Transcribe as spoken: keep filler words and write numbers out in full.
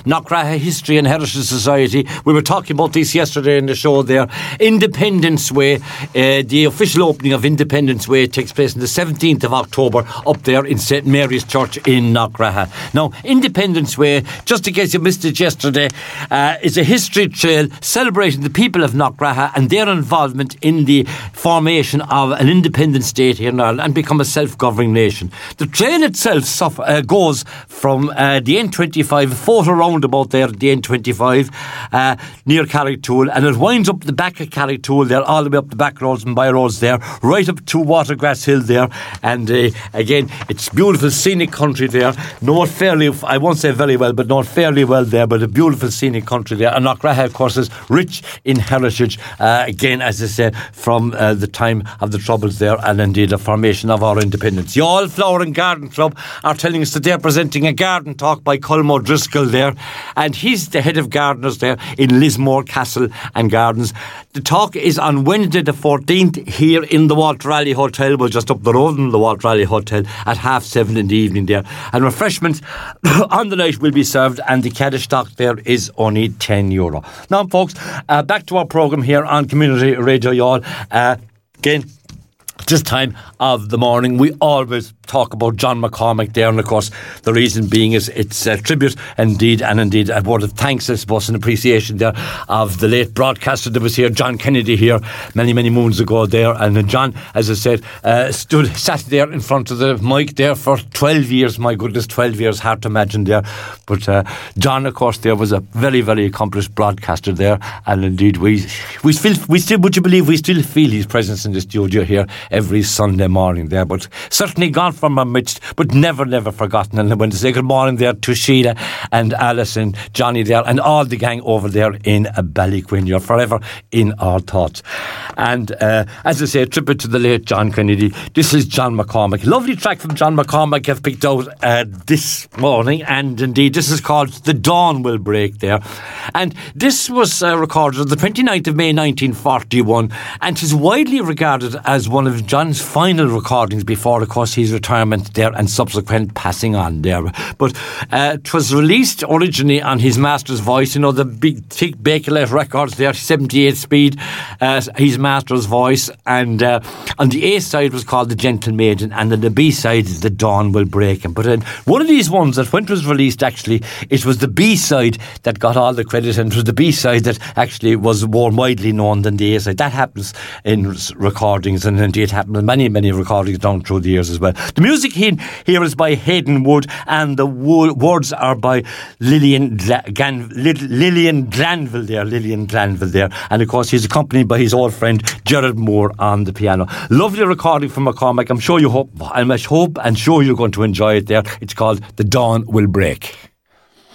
Knockraha History and Heritage Society. We were talking about this yesterday in the show there. Independence Way, uh, the official opening of Independence Way takes place on the seventeenth of October up there in Saint Mary's Church in Knockraha. Now, Independence Way, just in case you missed it yesterday, uh, is a history trail celebrating the people of Knockraha and their involvement in the formation of an independent state here in Ireland and become a self-governing nation. The trail itself suffer, uh, goes from uh, the N twenty-five, a photo roundabout there at the N twenty-five uh, near Carrigtwohill, and it winds up the back of Carrigtwohill there, all the way up the back roads and by roads there, right up to Watergrass Hill there. And uh, again, it's beautiful scenic country there. Know it fairly, I won't say very well, but know it fairly well there, but a beautiful scenic country there. And Knockraha, of course, is rich in heritage, uh, again, as I say, from uh, the time of the Troubles there, and indeed the formation of our independence. The All Flower and Garden Club are telling us that they're presenting a garden talk by Colm O'Driscoll there, and he's the head of gardeners there in Lismore Castle and Gardens. The talk is on Wednesday the fourteenth here in the Walter Raleigh Hotel. We're just up the road in the Walter Raleigh Hotel at half seven in the evening there, and refreshments on the night will be served, and the caddish stock there is only ten euro. Now folks, uh, back to our programme here on Community Radio Y'all. Uh, again, this time of the morning, we always talk about John McCormack there, and of course the reason being is it's a tribute indeed, and indeed a word of thanks, I suppose, and appreciation there of the late broadcaster that was here, John Kennedy, here many many moons ago there. And uh, John, as I said, uh, stood sat there in front of the mic there for twelve years. My goodness, twelve years, hard to imagine there. But uh, John, of course, there was a very very accomplished broadcaster there, and indeed we we still we still would you believe we still feel his presence in the studio here every Sunday morning there. But certainly gone from our midst, but never, never forgotten. And I want to say good morning there to Sheila and Alice and Johnny there and all the gang over there in Ballyquin. You're forever in our thoughts. And uh, as I say, a tribute to the late John Kennedy. This is John McCormack. Lovely track from John McCormack I've picked out uh, this morning, and indeed this is called The Dawn Will Break there. And this was uh, recorded on the twenty-ninth of May nineteen forty-one, and is widely regarded as one of John's final recordings before, of course, his retirement there and subsequent passing on there. But uh, it was released originally on his master's voice, you know, the big thick Bakelite records there, seventy-eight speed, uh, his master's voice. And uh, on the A side was called The Gentle Maiden, and on the B side is The Dawn Will Break. But uh, one of these ones that when it was released, actually, it was the B side that got all the credit, and it was the B side that actually was more widely known than the A side. That happens in recordings, and indeed happened in many, many recordings down through the years as well. The music here is by Hayden Wood, and the wo- words are by Lillian Gla- Gan- Lil- Lillian Glanville there, Lillian Glanville there, and of course he's accompanied by his old friend Gerard Moore on the piano. Lovely recording from McCormack. I'm sure you hope, I hope and sure you're going to enjoy it there. It's called The Dawn Will Break.